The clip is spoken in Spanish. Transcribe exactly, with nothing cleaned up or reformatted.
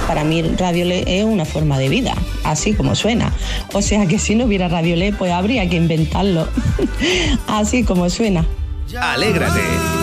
para mí Radio L E es una forma de vida, así como suena. O sea que si no hubiera Radio L E, pues habría que inventarlo, así como suena. Alégrate.